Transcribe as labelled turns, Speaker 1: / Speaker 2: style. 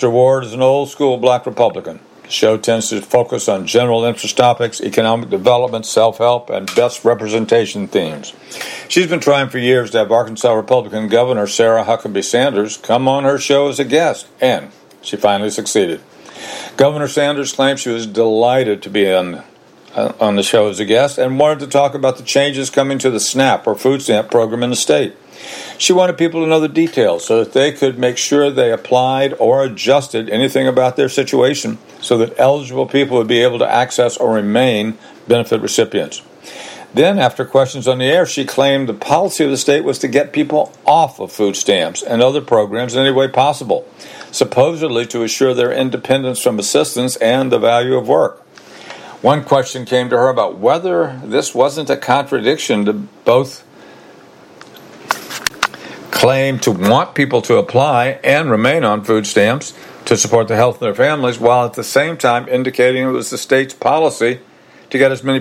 Speaker 1: Mr. Ward is an old-school black Republican. The show tends to focus on general interest topics, economic development, self-help, and best representation themes. She's been trying for years to have Arkansas Republican Governor Sarah Huckabee Sanders come on her show as a guest, and she finally succeeded. Governor Sanders claimed she was delighted to be on the show as a guest and wanted to talk about the changes coming to the SNAP, or food stamp program in the state. She wanted people to know the details so that they could make sure they applied or adjusted anything about their situation so that eligible people would be able to access or remain benefit recipients. Then, after questions on the air, she claimed the policy of the state was to get people off of food stamps and other programs in any way possible, supposedly to assure their independence from assistance and the value of work. One question came to her about whether this wasn't a contradiction to both claim to want people to apply and remain on food stamps to support the health of their families, while at the same time indicating it was the state's policy to get as many